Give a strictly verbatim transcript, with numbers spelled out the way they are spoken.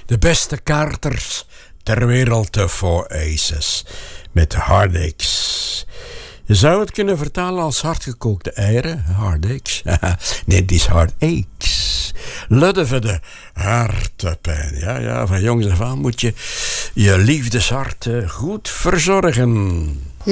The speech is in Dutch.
De beste kaarters ter wereld, de Four Aces. Met Heartaches. Je zou het kunnen vertalen als hardgekookte eieren. Heartaches. Nee, het is Heartaches. Luddevede hartepijn. Ja, ja, van jongs af aan moet je je liefdeshart goed verzorgen.